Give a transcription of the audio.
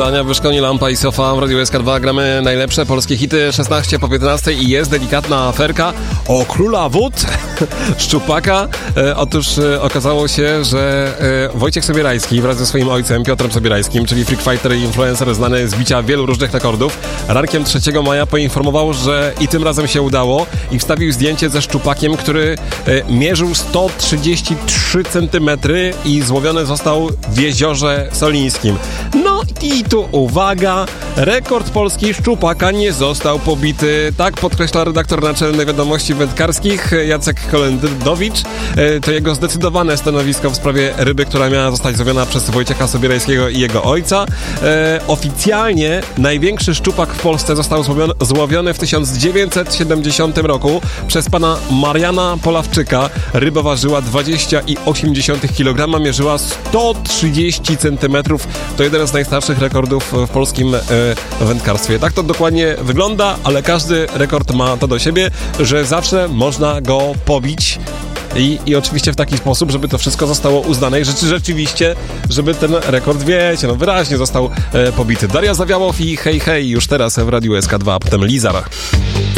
Ania Wyszkoni, Lampa i Sofa w Radiu SK2. Gramy najlepsze polskie hity 16 po 15 i jest delikatna aferka o króla wód Szczupaka. Otóż okazało się, że Wojciech Sobierajski wraz ze swoim ojcem Piotrem Sobierajskim, czyli freak fighter i influencer znany z bicia wielu różnych rekordów, rankiem 3 maja poinformował, że i tym razem się udało i wstawił zdjęcie ze szczupakiem, który mierzył 133 cm i złowiony został w Jeziorze Solińskim. No i tu uwaga, rekord polski szczupaka nie został pobity. Tak podkreśla redaktor naczelny Wiadomości Wędkarskich Jacek Kolendowicz. To jego zdecydowane stanowisko w sprawie ryby, która miała zostać złowiona przez Wojciecha Sobierajskiego i jego ojca. Oficjalnie największy szczupak w Polsce został złowiony w 1970 roku przez pana Mariana Polawczyka. Ryba ważyła 20,8 kg, mierzyła 130 cm. To jeden z najstarszych rekordów w polskim wędkarstwie. Tak to dokładnie wygląda, ale każdy rekord ma to do siebie, że zawsze można go pobić. I oczywiście w taki sposób, żeby to wszystko zostało uznane i rzeczywiście, żeby ten rekord, wiecie, no wyraźnie został pobity. Daria Zawiałow i Hej Hej już teraz w Radiu SK2, a potem Lizar.